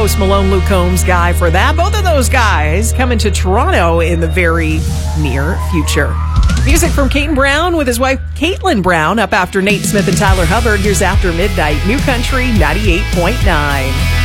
Post Malone, Luke Combs guy for that. Both of those guys coming to Toronto in the very near future. Music from Caden Brown with his wife Caitlin Brown up after Nate Smith and Tyler Hubbard. Here's After Midnight, New Country 98.9.